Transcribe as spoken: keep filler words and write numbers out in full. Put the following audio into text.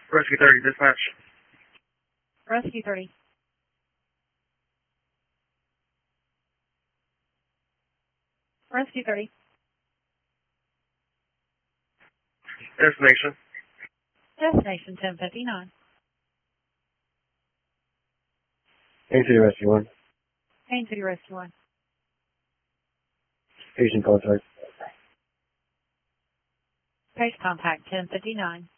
Rescue thirty, dispatch. Rescue thirty. Rescue thirty. Destination. Destination ten fifty-nine. Haines City Rescue one. Haines City Rescue one. Patient contact. Patient contact ten fifty-nine.